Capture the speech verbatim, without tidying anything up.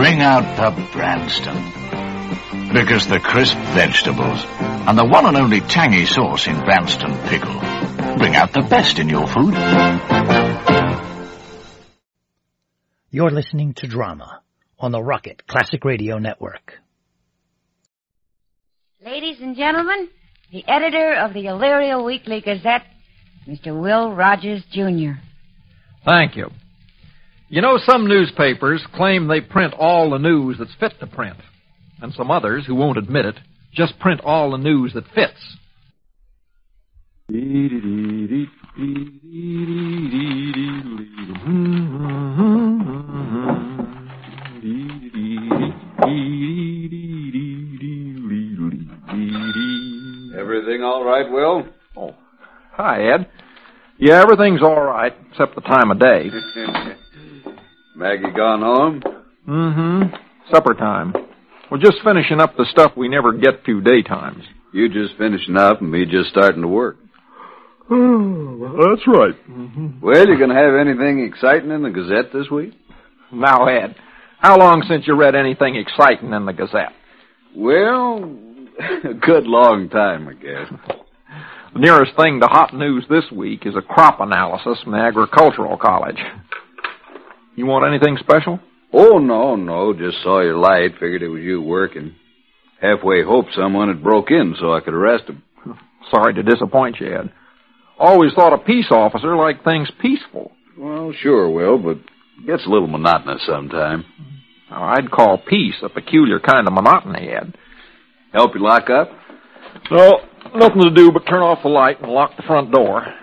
bring out the Branston. Because the crisp vegetables and the one and only tangy sauce in Branston Pickle bring out the best in your food. You're listening to Drama on the Rocket Classic Radio Network. Ladies and gentlemen, the editor of the Illyria Weekly Gazette, Mister Will Rogers, Junior Thank you. You know, some newspapers claim they print all the news that's fit to print, and some others, who won't admit it, just print all the news that fits. Everything all right, Will? Oh, hi, Ed. Yeah, everything's all right, except the time of day. Maggie gone home? Mm-hmm. Supper time. We're just finishing up the stuff we never get to daytimes. You just finishing up and me just starting to work. Oh, that's right. Mm-hmm. Well, you going to have anything exciting in the Gazette this week? Now, Ed, how long since you read anything exciting in the Gazette? Well, a good long time, I guess. The nearest thing to hot news this week is a crop analysis from the Agricultural College. You want anything special? Oh, no, no. Just saw your light. Figured it was you working. Halfway hoped someone had broke in so I could arrest him. Sorry to disappoint you, Ed. Always thought a peace officer liked things peaceful. Well, sure, Will, but it gets a little monotonous sometime. Now, I'd call peace a peculiar kind of monotony, Ed. Help you lock up? No, nothing to do but turn off the light and lock the front door.